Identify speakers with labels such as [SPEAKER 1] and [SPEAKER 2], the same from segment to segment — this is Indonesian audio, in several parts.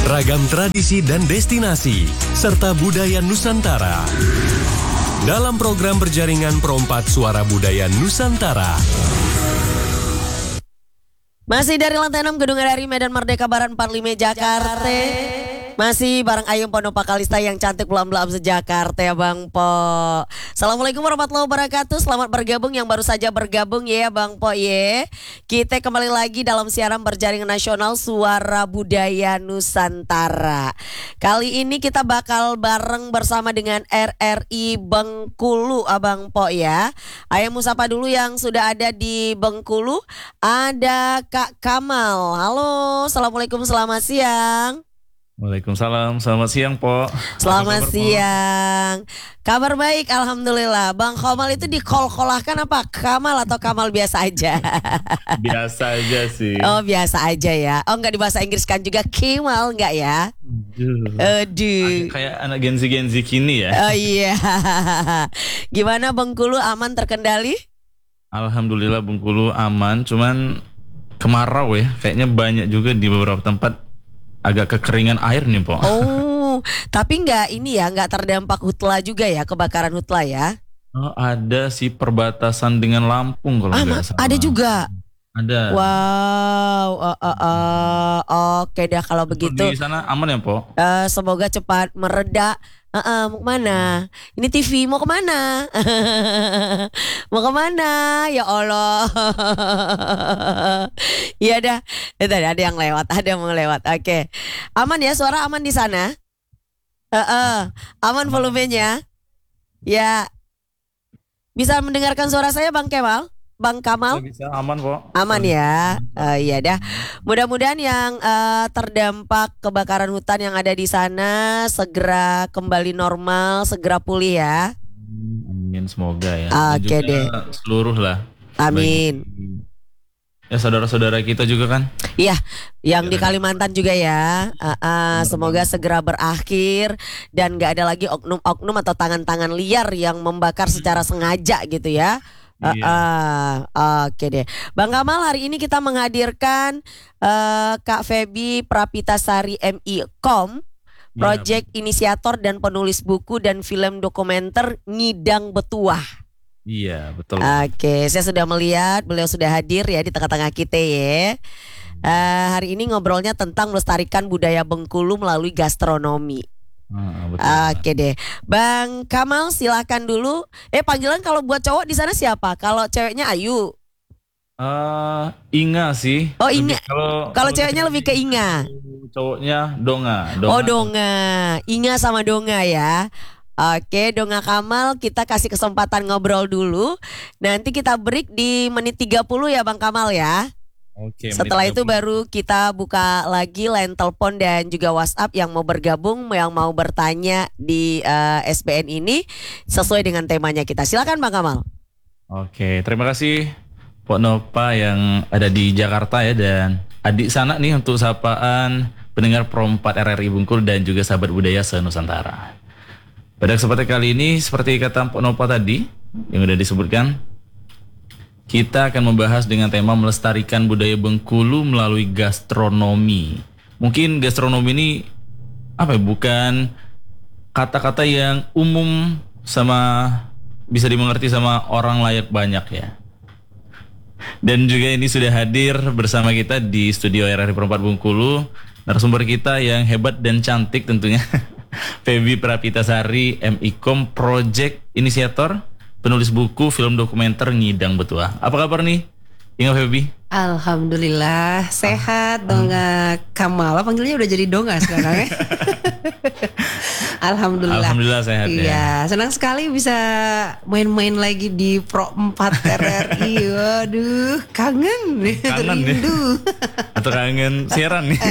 [SPEAKER 1] ragam tradisi dan destinasi, serta budaya Nusantara. Dalam program berjaringan Pro4 Suara Budaya Nusantara.
[SPEAKER 2] Masih dari lantai 6 Gedung RRI Medan Merdeka Barat 45 Jakarta. Masih bareng Ayung Ponopa Kalista yang cantik belam-belam sejakarta ya Bang Po. Assalamualaikum warahmatullahi wabarakatuh. Selamat bergabung yang baru saja bergabung ya Bang Po ya. Kita kembali lagi dalam siaran berjaringan nasional Suara Budaya Nusantara. Kali ini kita bakal bareng bersama dengan RRI Bengkulu Abang Po ya. Ayo musapa dulu yang sudah ada di Bengkulu. Ada Kak Kamal. Halo, assalamualaikum, selamat siang.
[SPEAKER 3] Waalaikumsalam, selamat siang Po.
[SPEAKER 2] Selamat siang. Kabar baik, alhamdulillah. Bang Kamal itu dikol-kolahkan apa? Kamal atau Kamal biasa aja?
[SPEAKER 3] Biasa aja sih.
[SPEAKER 2] Oh biasa aja ya. Oh nggak di bahasa Inggris kan juga Kemal nggak ya? Aduh.
[SPEAKER 3] Kayak anak Gen Z kini ya.
[SPEAKER 2] Oh iya. Gimana Bengkulu, aman terkendali?
[SPEAKER 3] Alhamdulillah Bengkulu aman, cuman kemarau ya. Kayaknya banyak juga di beberapa tempat agak kekeringan air nih Po.
[SPEAKER 2] Oh, tapi nggak ini ya, nggak terdampak hutla juga ya, kebakaran hutla ya?
[SPEAKER 3] Oh, ada sih perbatasan dengan Lampung kalau nggak salah.
[SPEAKER 2] Ada juga.
[SPEAKER 3] Ada.
[SPEAKER 2] Wow, oke dah kalau begitu.
[SPEAKER 3] Di sana aman ya Po?
[SPEAKER 2] Semoga cepat mereda. Mau kemana? Ini TV mau kemana? Mau kemana? Ya Allah. Iya dah. Itu ada yang lewat, ada yang mau lewat. Oke. Aman ya, suara aman di sana? Aman volumenya? Ya. Bisa mendengarkan suara saya Bang Kemal? Bang Kamal?
[SPEAKER 3] Bisa aman Po.
[SPEAKER 2] Aman ya. Iya dah. Mudah-mudahan yang terdampak kebakaran hutan yang ada di sana segera kembali normal, segera pulih ya.
[SPEAKER 3] Amin, semoga ya.
[SPEAKER 2] Oke deh.
[SPEAKER 3] Seluruh lah.
[SPEAKER 2] Amin.
[SPEAKER 3] Ya saudara-saudara kita juga kan.
[SPEAKER 2] Iya, yang di Kalimantan juga ya. Semoga segera berakhir dan gak ada lagi oknum-oknum atau tangan-tangan liar yang membakar secara sengaja gitu ya. Oke deh. Bang Kamal, hari ini kita menghadirkan Kak Feby Prapitasari MIkom, project inisiator dan penulis buku dan film dokumenter Ngidang Betuah.
[SPEAKER 3] Iya betul.
[SPEAKER 2] Oke, saya sudah melihat beliau sudah hadir ya di tengah-tengah kita ya. Hari ini ngobrolnya tentang melestarikan budaya Bengkulu melalui gastronomi.
[SPEAKER 3] Betul.
[SPEAKER 2] Oke deh, Bang Kamal silakan dulu. Panggilan kalau buat cowok di sana siapa? Kalau ceweknya Ayu.
[SPEAKER 3] Inga sih.
[SPEAKER 2] Oh Inga. Kalau ceweknya lebih ke Inga.
[SPEAKER 3] Cowoknya Donga.
[SPEAKER 2] Oh Donga. Inga sama Donga ya. Oke, Donga Kamal, kita kasih kesempatan ngobrol dulu. Nanti kita break di menit 30 ya Bang Kamal ya.
[SPEAKER 3] Oke,
[SPEAKER 2] setelah itu baru kita buka lagi line telepon dan juga WhatsApp yang mau bergabung, yang mau bertanya di SBN ini sesuai dengan temanya kita. Silakan Bang Kamal.
[SPEAKER 3] Oke, terima kasih Pok Nopa yang ada di Jakarta ya, dan adik sana nih untuk sapaan pendengar Pro4 RRI Bengkulu dan juga sahabat budaya se-Nusantara. Pada kesempatan kali ini seperti kata Pok Nopa tadi yang udah disebutkan, kita akan membahas dengan tema melestarikan budaya Bengkulu melalui gastronomi. Mungkin gastronomi ini bukan kata-kata yang umum sama bisa dimengerti sama orang layak banyak ya. Dan juga ini sudah hadir bersama kita di studio RRI Pro4 Bengkulu narasumber kita yang hebat dan cantik tentunya. Feby Prapitasari MIkom, project inisiator, penulis buku, film dokumenter Ngidang Betuah. Apa kabar nih, Inga Feby?
[SPEAKER 4] Alhamdulillah sehat. Donga Kamal, panggilnya udah jadi Donga sekarang ya. Alhamdulillah
[SPEAKER 3] sehat ya.
[SPEAKER 4] Iya, senang sekali bisa main-main lagi di Pro4 RRI. Waduh, kangen rindu.
[SPEAKER 3] Atau kangen siaran nih.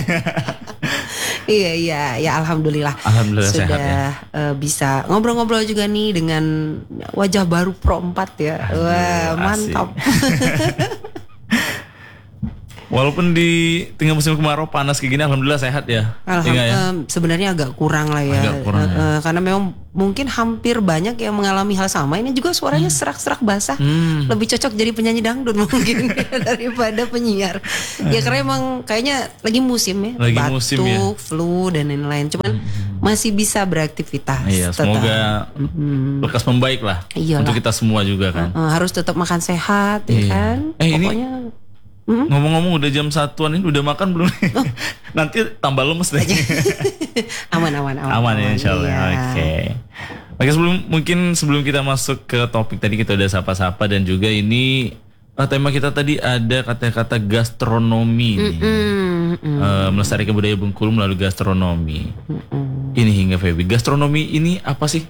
[SPEAKER 4] Iya, ya alhamdulillah
[SPEAKER 3] sudah
[SPEAKER 4] sehat ya. Bisa ngobrol-ngobrol juga nih dengan wajah baru Pro4 ya. Wah, mantap.
[SPEAKER 3] Walaupun di tengah musim kemarau panas kayak gini, alhamdulillah sehat ya.
[SPEAKER 4] Sebenarnya agak kurang lah ya.
[SPEAKER 3] Agak kurang,
[SPEAKER 4] Karena memang mungkin hampir banyak yang mengalami hal sama. Ini juga suaranya serak-serak basah. Lebih cocok jadi penyanyi dangdut mungkin daripada penyiar. Ya karena emang kayaknya lagi musim ya.
[SPEAKER 3] Lagi
[SPEAKER 4] batuk,
[SPEAKER 3] musim ya.
[SPEAKER 4] flu dan lain-lain. Cuman masih bisa beraktivitas.
[SPEAKER 3] Iya,
[SPEAKER 4] tetap.
[SPEAKER 3] semoga lekas membaik lah.
[SPEAKER 4] Iyalah.
[SPEAKER 3] Untuk kita semua juga kan.
[SPEAKER 4] Harus tetap makan sehat ya kan. Pokoknya
[SPEAKER 3] Ngomong-ngomong udah jam 1-an ini udah makan belum? Nanti tambah lemes deh.
[SPEAKER 4] aman
[SPEAKER 3] Ya insya Allah.
[SPEAKER 4] Iya.
[SPEAKER 3] Oke, sebelum kita masuk ke topik tadi kita udah sapa-sapa dan juga ini tema kita tadi ada kata-kata gastronomi nih. Melestarikan budaya Bengkulu melalui gastronomi. Ini hingga Feby, gastronomi ini apa sih?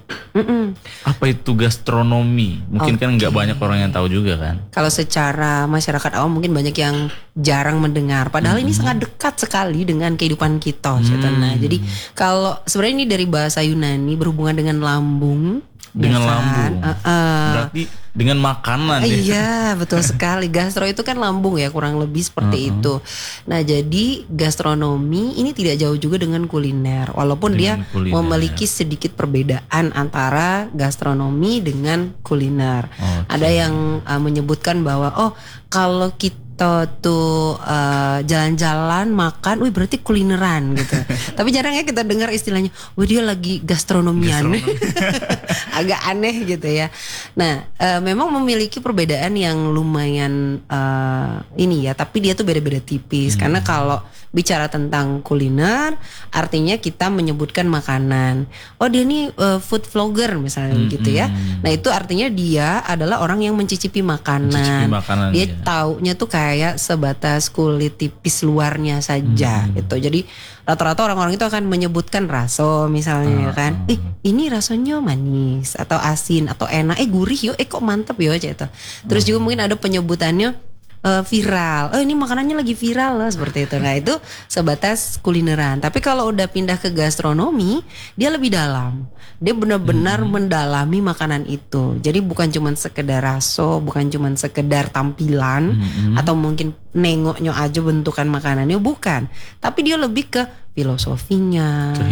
[SPEAKER 3] Apa itu gastronomi? Mungkin kan nggak banyak orang yang tahu juga kan.
[SPEAKER 4] Kalau secara masyarakat awam mungkin banyak yang jarang mendengar. Padahal ini sangat dekat sekali dengan kehidupan kita. Nah, jadi kalau sebenarnya ini dari bahasa Yunani berhubungan dengan lambung.
[SPEAKER 3] Dengan
[SPEAKER 4] ya kan?
[SPEAKER 3] lambung. Berarti dengan makanan ya.
[SPEAKER 4] Iya, betul sekali. Gastro itu kan lambung ya, kurang lebih seperti itu. Nah, jadi gastronomi ini tidak jauh juga dengan kuliner. Walaupun dia memiliki sedikit perbedaan antara gastronomi dengan kuliner. Ada yang menyebutkan bahwa kalau kita tuh jalan-jalan makan, berarti kulineran gitu. Tapi jarang ya kita dengar istilahnya, dia lagi gastronomian. Agak aneh gitu ya. Nah, memang memiliki perbedaan yang lumayan ini ya, tapi dia tuh beda-beda tipis. Karena kalau bicara tentang kuliner, artinya kita menyebutkan makanan. Dia nih food vlogger misalnya gitu ya. Nah, itu artinya dia adalah orang yang mencicipi makanan. Dia taunya tuh kayak sebatas kulit tipis luarnya saja gitu. Jadi rata-rata orang-orang itu akan menyebutkan raso misalnya kan. Ini rasanya manis atau asin atau enak, gurih kok mantep gitu. Terus juga mungkin ada penyebutannya viral. Ini makanannya lagi viral lah seperti itu. Nah, itu sebatas kulineran. Tapi kalau udah pindah ke gastronomi, dia lebih dalam. Dia benar-benar mendalami makanan itu. Jadi bukan cuma sekedar raso, bukan cuma sekedar tampilan atau mungkin nengoknya aja bentukan makanannya, bukan. Tapi dia lebih ke filosofinya,
[SPEAKER 3] ke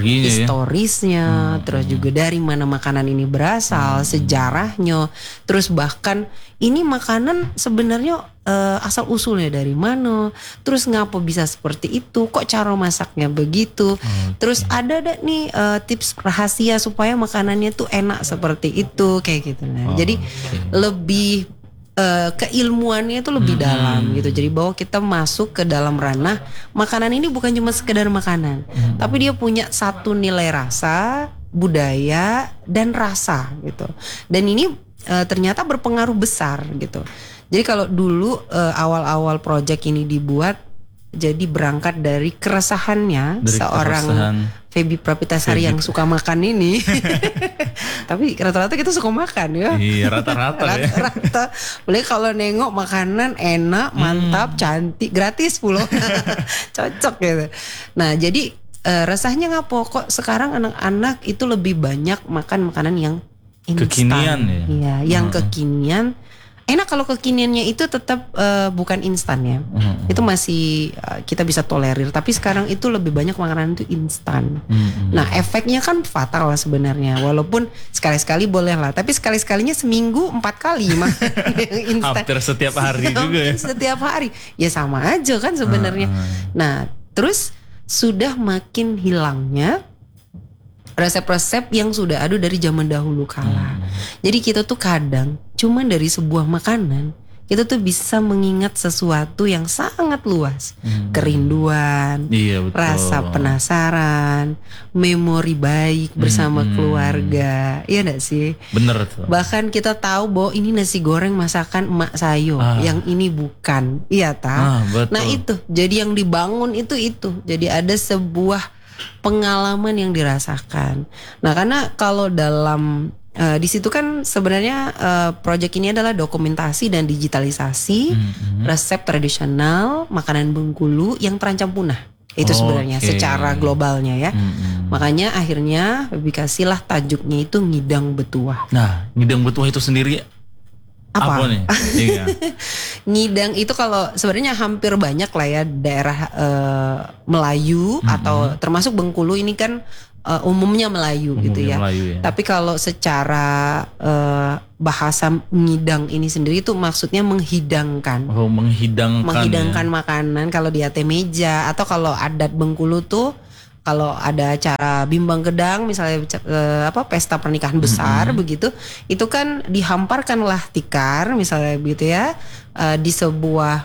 [SPEAKER 4] historisnya, terus juga dari mana makanan ini berasal, sejarahnya, terus bahkan ini makanan sebenarnya asal usulnya dari mana, terus ngapa bisa seperti itu, kok cara masaknya begitu, terus ada nih tips rahasia supaya makanannya tuh enak seperti itu kayak gitu. Nah, jadi lebih keilmuannya itu lebih dalam gitu. Jadi bahwa kita masuk ke dalam ranah makanan ini bukan cuma sekedar makanan, tapi dia punya satu nilai rasa, budaya dan rasa gitu. Dan ini ternyata berpengaruh besar gitu. Jadi kalau dulu awal-awal project ini dibuat, jadi berangkat dari keresahannya seorang Feby Prapitasari yang suka makan ini. Tapi rata-rata kita suka makan ya.
[SPEAKER 3] Iya, rata-rata ya.
[SPEAKER 4] Rata-rata. Boleh kalau nengok makanan enak, mantap, cantik, gratis pula. Cocok gitu. Nah, jadi rasanya ngapo kok sekarang anak-anak itu lebih banyak makan makanan yang instan.
[SPEAKER 3] Kekinian ya.
[SPEAKER 4] Iya, yang kekinian. Enak kalau kekiniannya itu tetap bukan instan ya. Itu masih kita bisa tolerir. Tapi sekarang itu lebih banyak makanan itu instan. Nah, efeknya kan fatal lah sebenarnya. Walaupun sekali-sekali boleh lah. Tapi sekali-sekalinya seminggu 4 kali makan yang instan.
[SPEAKER 3] Hampir setiap hari juga ya.
[SPEAKER 4] Setiap hari. Ya sama aja kan sebenarnya. Nah, terus sudah makin hilangnya resep-resep yang sudah ada dari zaman dahulu kala. Jadi kita tuh kadang cuman dari sebuah makanan kita tuh bisa mengingat sesuatu yang sangat luas. Kerinduan, rasa penasaran, memori baik bersama keluarga. Iya gak sih?
[SPEAKER 3] Bener tuh.
[SPEAKER 4] Bahkan kita tahu bahwa ini nasi goreng masakan emak sayo, yang ini bukan. Iya Nah itu, jadi yang dibangun itu. Jadi ada sebuah pengalaman yang dirasakan. Nah, karena kalau dalam di situ kan sebenarnya proyek ini adalah dokumentasi dan digitalisasi resep tradisional makanan Bengkulu yang terancam punah. Itu sebenarnya secara globalnya ya. Makanya akhirnya dikasihlah tajuknya itu Ngidang Betuah.
[SPEAKER 3] Nah, Ngidang Betuah itu sendiri
[SPEAKER 4] Apa?
[SPEAKER 3] nih? Iya.
[SPEAKER 4] Ngidang itu kalau sebenarnya hampir banyak lah ya daerah Melayu atau termasuk Bengkulu ini kan umumnya Melayu gitu
[SPEAKER 3] Umumnya
[SPEAKER 4] ya.
[SPEAKER 3] Melayu ya.
[SPEAKER 4] Tapi kalau secara bahasa ngidang ini sendiri itu maksudnya menghidangkan.
[SPEAKER 3] Oh, menghidangkan
[SPEAKER 4] Makanan kalau di atas meja atau kalau adat Bengkulu tuh kalau ada acara bimbang gedang misalnya pesta pernikahan besar begitu, itu kan dihamparkanlah tikar misalnya begitu ya di sebuah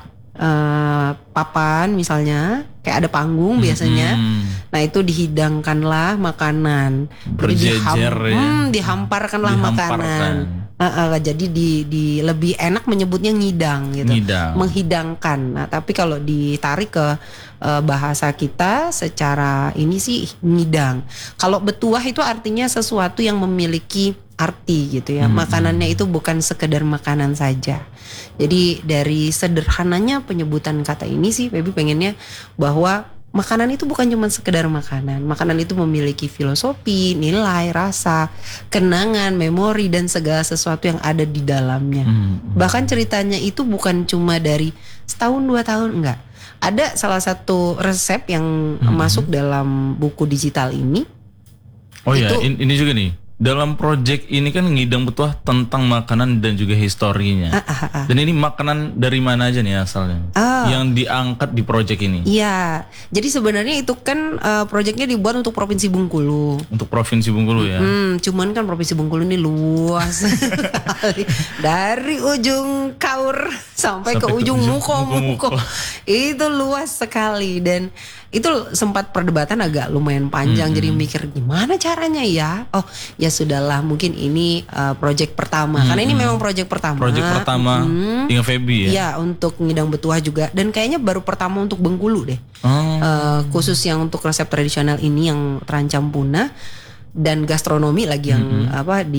[SPEAKER 4] papan misalnya kayak ada panggung biasanya. Nah itu dihidangkanlah makanan.
[SPEAKER 3] Berjejer
[SPEAKER 4] dihamparkanlah makanan. Jadi di lebih enak menyebutnya ngidang gitu. Menghidangkan. Nah tapi kalau ditarik ke bahasa kita secara ini sih ngidang. Kalau betuah itu artinya sesuatu yang memiliki arti gitu ya. Makanannya itu bukan sekedar makanan saja. Jadi dari sederhananya penyebutan kata ini sih Feby pengennya bahwa makanan itu bukan cuma sekedar makanan. Makanan itu memiliki filosofi, nilai, rasa, kenangan, memori dan segala sesuatu yang ada di dalamnya. Bahkan ceritanya itu bukan cuma dari setahun 2 tahun, enggak. Ada salah satu resep yang masuk dalam buku digital ini.
[SPEAKER 3] Oh ya, ini juga nih. Dalam project ini kan ngidang betuah tentang makanan dan juga historinya. Dan ini makanan dari mana aja nih asalnya? Yang diangkat di project ini?
[SPEAKER 4] Iya, jadi sebenarnya itu kan projectnya dibuat untuk Provinsi Bengkulu.
[SPEAKER 3] Untuk Provinsi Bengkulu ya?
[SPEAKER 4] Cuman kan Provinsi Bengkulu ini luas. Dari ujung Kaur sampai ke ujung Muko. Itu luas sekali dan itu sempat perdebatan agak lumayan panjang. Jadi mikir gimana caranya ya? Oh ya sudahlah mungkin ini project pertama. Karena ini memang project pertama.
[SPEAKER 3] Project pertama dengan Feby ya?
[SPEAKER 4] Iya untuk ngidang betuah juga. Dan kayaknya baru pertama untuk Bengkulu deh. Khusus yang untuk resep tradisional ini yang terancam punah. Dan gastronomi lagi yang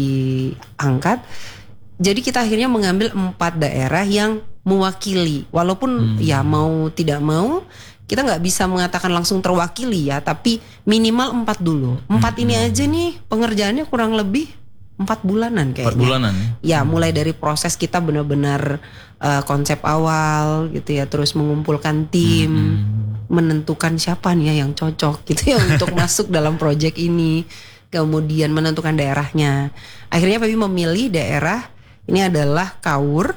[SPEAKER 4] diangkat. Jadi kita akhirnya mengambil 4 daerah yang mewakili. Walaupun ya mau tidak mau kita nggak bisa mengatakan langsung terwakili ya, tapi minimal 4 dulu. 4 ini aja nih pengerjaannya kurang lebih 4 bulanan kayaknya.
[SPEAKER 3] 4 bulanan
[SPEAKER 4] ya? Mulai dari proses kita benar-benar konsep awal gitu ya, terus mengumpulkan tim, menentukan siapa nih ya yang cocok gitu ya untuk masuk dalam proyek ini, kemudian menentukan daerahnya. Akhirnya Feby memilih daerah ini adalah Kaur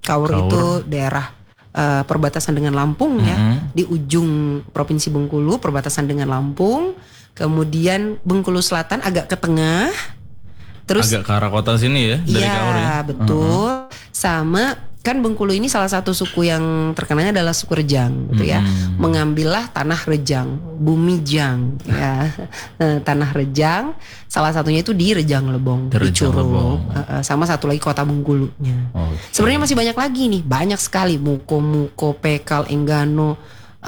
[SPEAKER 4] itu daerah perbatasan dengan Lampung ya, di ujung Provinsi Bengkulu perbatasan dengan Lampung. Kemudian Bengkulu Selatan agak ke tengah, terus
[SPEAKER 3] agak ke arah kota sini ya dari Kaur ya.
[SPEAKER 4] Iya betul. Sama kan Bengkulu ini salah satu suku yang terkenalnya adalah suku Rejang gitu ya. Mengambillah tanah Rejang, bumi Jang ya. Tanah Rejang salah satunya itu di Rejang Lebong, di Curug. Sama satu lagi kota Bengkulunya. Sebenarnya masih banyak lagi nih, banyak sekali Muko, Pekal, Enggano,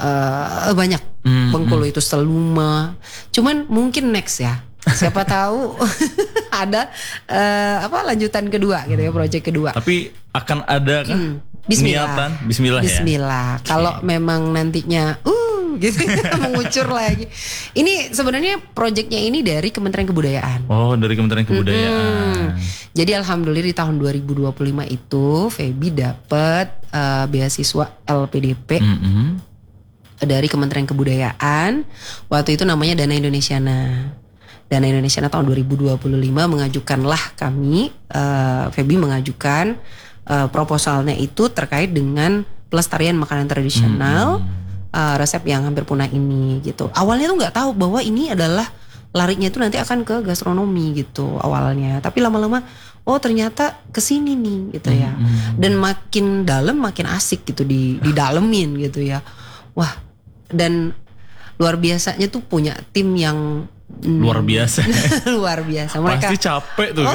[SPEAKER 4] banyak. Bengkulu itu Seluma. Cuman mungkin next ya. Siapa tahu ada lanjutan kedua gitu ya, proyek kedua.
[SPEAKER 3] Tapi akan ada kan
[SPEAKER 4] Bismillah.
[SPEAKER 3] Bismillah ya.
[SPEAKER 4] Bismillah. Kalau memang nantinya gitu mengucur lagi. Ini sebenarnya proyeknya ini dari Kementerian Kebudayaan.
[SPEAKER 3] Oh, dari Kementerian Kebudayaan.
[SPEAKER 4] Jadi alhamdulillah di tahun 2025 itu Feby dapat beasiswa LPDP. Dari Kementerian Kebudayaan. Waktu itu namanya Dana Indonesiana. Dana Indonesiana tahun 2025 mengajukanlah kami, Feby mengajukan proposalnya itu terkait dengan pelestarian makanan tradisional, resep yang hampir punah ini gitu. Awalnya tuh nggak tahu bahwa ini adalah larinya itu nanti akan ke gastronomi gitu awalnya. Tapi lama-lama ternyata kesini nih gitu ya. Dan makin dalam makin asik gitu didalemin gitu ya. Wah, dan luar biasanya tuh punya tim yang
[SPEAKER 3] luar biasa.
[SPEAKER 4] Luar biasa. Mereka
[SPEAKER 3] pasti capek tuh.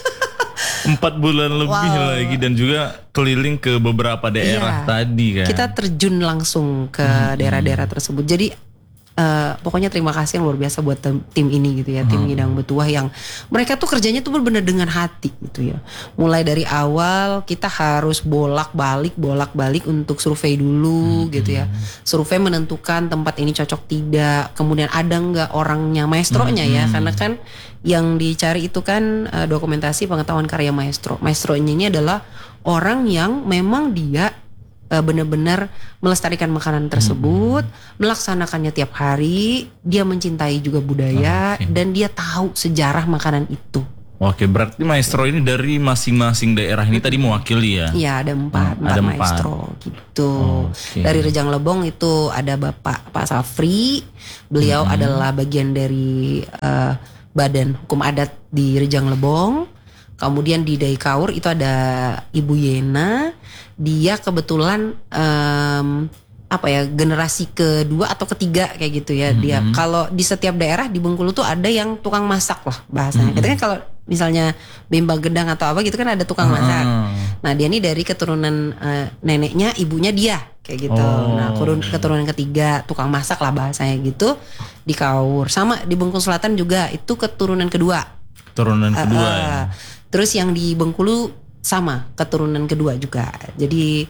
[SPEAKER 3] 4 bulan lebih lagi dan juga keliling ke beberapa daerah tadi kan. Kita
[SPEAKER 4] terjun langsung ke daerah-daerah tersebut. Jadi pokoknya terima kasih yang luar biasa buat tim ini gitu ya, tim ngidang betuah yang mereka tuh kerjanya tuh benar-benar dengan hati gitu ya. Mulai dari awal kita harus bolak-balik untuk survei dulu gitu ya. Survei menentukan tempat ini cocok tidak, kemudian ada nggak orangnya, maestronya ya, karena kan yang dicari itu kan dokumentasi pengetahuan karya maestro. Maestronya ini adalah orang yang memang dia benar-benar melestarikan makanan tersebut, melaksanakannya tiap hari, dia mencintai juga budaya dan dia tahu sejarah makanan itu.
[SPEAKER 3] Oke, berarti maestro ini dari masing-masing daerah ini tadi mewakili ya?
[SPEAKER 4] Iya, ada empat maestro gitu. Dari Rejang Lebong itu ada Pak Safri, beliau adalah bagian dari Badan Hukum Adat di Rejang Lebong. Kemudian di Daikaur itu ada Ibu Yena, dia kebetulan generasi kedua atau ketiga kayak gitu ya. Dia kalau di setiap daerah di Bengkulu tuh ada yang tukang masak lah bahasanya. Kita kan kalau misalnya bimba gedang atau apa gitu kan ada tukang masak. Nah dia ini dari keturunan neneknya, ibunya dia kayak gitu. Nah keturunan ketiga tukang masak lah bahasanya gitu di Kaur. Sama di Bengkulu Selatan juga itu keturunan kedua.
[SPEAKER 3] Keturunan kedua ya.
[SPEAKER 4] Terus yang di Bengkulu sama keturunan kedua juga. Jadi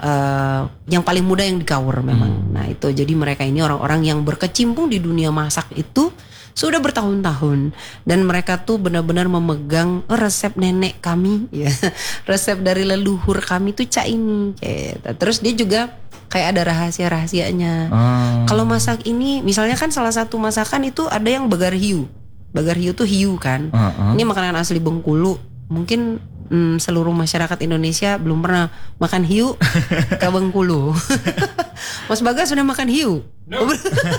[SPEAKER 4] yang paling muda yang di Kaur memang. Nah itu jadi mereka ini orang-orang yang berkecimpung di dunia masak itu sudah bertahun-tahun dan mereka tuh benar-benar memegang resep nenek kami ya. Resep dari leluhur kami tuh cak ini gitu. Terus dia juga kayak ada rahasia-rahasianya. Kalau masak ini misalnya kan salah satu masakan itu ada yang bagar hiu. Bagar hiu tuh hiu kan. Ini makanan asli Bengkulu. Mungkin seluruh masyarakat Indonesia belum pernah makan hiu ke Bengkulu. Mas Bagas sudah makan hiu? No.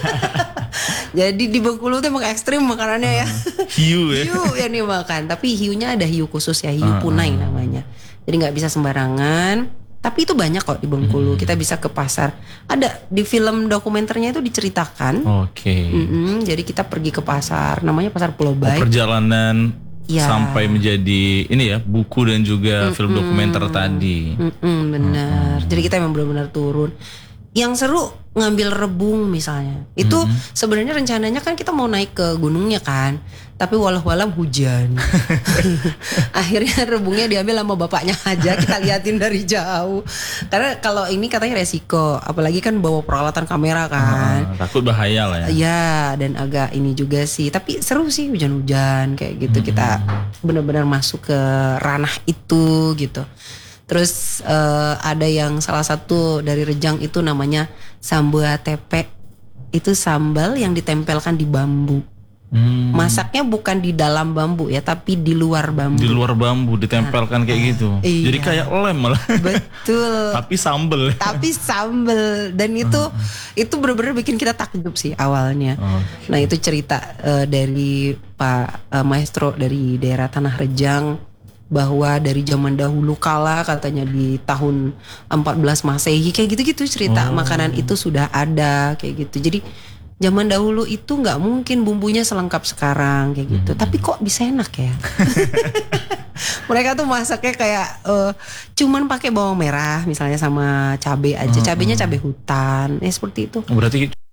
[SPEAKER 4] Jadi di Bengkulu tuh emang ekstrim makanannya ya.
[SPEAKER 3] Hiu ya.
[SPEAKER 4] Hiu yang dimakan. Tapi hiunya ada hiu khusus ya, hiu punai namanya. Jadi nggak bisa sembarangan. Tapi itu banyak kok di Bengkulu. Kita bisa ke pasar. Ada di film dokumenternya itu diceritakan. Jadi kita pergi ke pasar. Namanya Pasar Pulau Baik.
[SPEAKER 3] Perjalanan sampai menjadi ini ya buku dan juga film dokumenter tadi.
[SPEAKER 4] Benar. Jadi kita memang benar-benar turun. Yang seru ngambil rebung misalnya. Itu sebenarnya rencananya kan kita mau naik ke gunungnya kan. Tapi walau-walau hujan. Akhirnya rebungnya diambil sama bapaknya aja. Kita liatin dari jauh. Karena kalau ini katanya resiko. Apalagi kan bawa peralatan kamera kan.
[SPEAKER 3] Takut bahaya lah ya.
[SPEAKER 4] Iya, dan agak ini juga sih. Tapi seru sih hujan-hujan kayak gitu. Kita benar-benar masuk ke ranah itu gitu. Terus ada yang salah satu dari Rejang itu namanya sambal tepe. Itu sambal yang ditempelkan di bambu. Masaknya bukan di dalam bambu ya, tapi di luar bambu.
[SPEAKER 3] Di luar bambu ditempelkan kayak gitu.
[SPEAKER 4] Iya.
[SPEAKER 3] Jadi kayak lem malah.
[SPEAKER 4] Betul.
[SPEAKER 3] Tapi sambel.
[SPEAKER 4] Tapi sambel dan itu benar-benar bikin kita takjub sih awalnya. Nah itu cerita dari Pak Maestro dari daerah Tanah Rejang. Bahwa dari zaman dahulu kala katanya di tahun 14 Masehi kayak gitu-gitu cerita makanan itu sudah ada kayak gitu. Jadi zaman dahulu itu nggak mungkin bumbunya selengkap sekarang kayak gitu. Tapi kok bisa enak ya? Mereka tuh masaknya kayak cuman pakai bawang merah misalnya sama cabai aja. Cabainya cabai hutan. Seperti itu.
[SPEAKER 3] Berarti